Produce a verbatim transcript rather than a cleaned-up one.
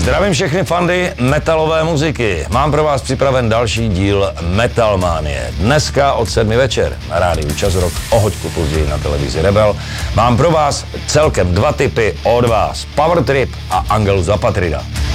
Zdravím všechny fandy metalové muziky. Mám pro vás připraven další díl Metalmánie. Dneska od sedmi večer na rádiu Čas Rock, o hoďku později na televizi Rebel. Mám pro vás celkem dva tipy od vás. Power Trip a Angelus Apatrida.